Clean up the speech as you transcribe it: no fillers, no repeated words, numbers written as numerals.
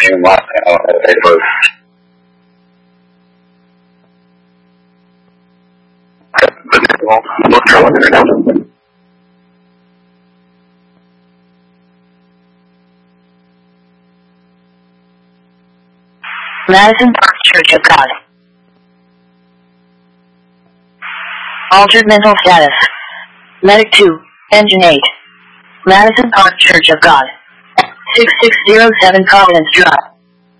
name, last name, date of birth. North Carolina. Madison Park Church of God. Altered mental status. Medic 2, Engine 8. Madison Park Church of God. 6607 Providence Drive.